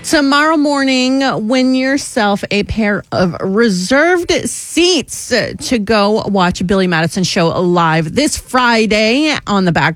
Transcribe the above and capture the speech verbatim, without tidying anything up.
Tomorrow morning, win yourself a pair of reserved seats to go watch Billy Madison show live this Friday on the back